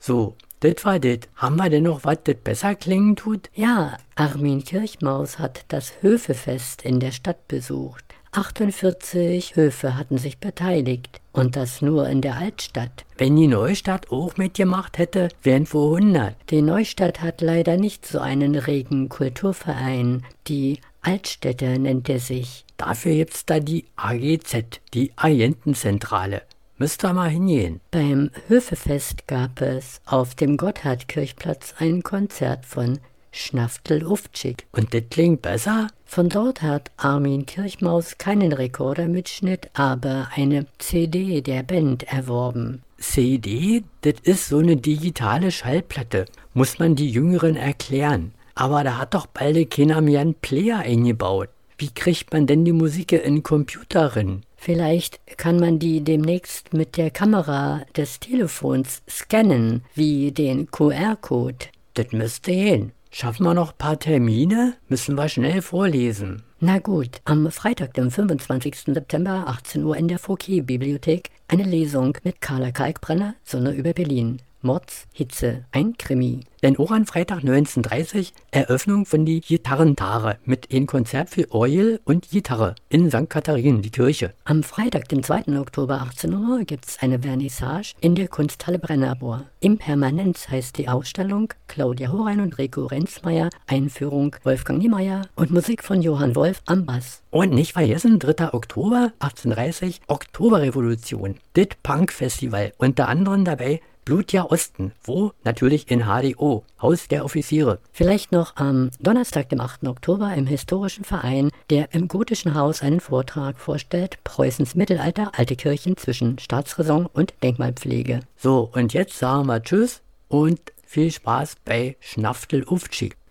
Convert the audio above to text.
So, das war das. Haben wir denn noch was, das besser klingen tut? Ja, Armin Kirchmaus hat das Höfefest in der Stadt besucht. 48 Höfe hatten sich beteiligt und das nur in der Altstadt. Wenn die Neustadt auch mitgemacht hätte, wären vor 100. Die Neustadt hat leider nicht so einen regen Kulturverein. Die Altstädte nennt er sich. Dafür gibt's da die AGZ, die Agentenzentrale. Müsst ihr mal hingehen. Beim Höfefest gab es auf dem Gotthardkirchplatz ein Konzert von Schnaftel Ufczyk. Und das klingt besser? Von dort hat Armin Kirchmaus keinen Rekordermitschnitt, aber eine CD der Band erworben. CD? Das ist so eine digitale Schallplatte. Muss man die Jüngeren erklären. Aber da hat doch bald keiner mehr einen Player eingebaut. Wie kriegt man denn die Musik in den Computer rein? Vielleicht kann man die demnächst mit der Kamera des Telefons scannen, wie den QR-Code. Das müsste gehen. Schaffen wir noch ein paar Termine? Müssen wir schnell vorlesen. Na gut, am Freitag, dem 25. September, 18 Uhr in der Fouquet-Bibliothek, eine Lesung mit Carla Kalkbrenner, Sonne über Berlin. Mords, Hitze, ein Krimi. Denn auch an Freitag 19.30 Eröffnung von die Gitarrentare mit einem Konzert für Orgel und Gitarre in St. Katharinen, die Kirche. Am Freitag, dem 2. Oktober, 18 Uhr, gibt's eine Vernissage in der Kunsthalle Brennerbohr. Impermanenz heißt die Ausstellung. Claudia Horein und Rico Renzmeier, Einführung Wolfgang Niemeyer und Musik von Johann Wolf am Bass. Und nicht vergessen, 3. Oktober, 18.30 Oktoberrevolution. Das Punk-Festival, unter anderem dabei Blutjahr Osten, wo? Natürlich in HDO, Haus der Offiziere. Vielleicht noch am Donnerstag, dem 8. Oktober im Historischen Verein, der im Gotischen Haus einen Vortrag vorstellt, Preußens Mittelalter, alte Kirchen zwischen Staatsräson und Denkmalpflege. So, und jetzt sagen wir Tschüss und viel Spaß bei Schnaftel Ufczyk.